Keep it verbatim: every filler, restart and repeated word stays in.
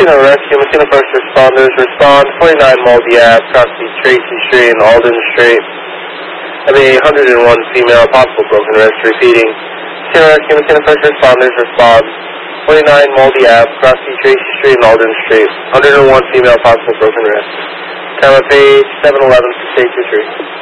Messina Rescue, Messina First Responders, respond forty-nine Moldy Ave, Crossy Tracy Street and Alden Street. I mean, one hundred one female, possible broken wrist, repeating. Messina Rescue, Messina First Responders, respond forty-nine Moldy Ave, Crossy Tracy Street and Alden Street. one hundred one female, possible broken wrist. Camera page seven eleven, six eight two three.